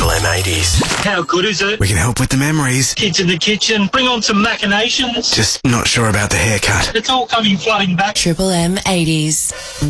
Triple M 80s. How good is it? We can help with the memories. Kids in the kitchen, bring on some machinations. Just not sure about the haircut. It's all coming flooding back. Triple M 80s.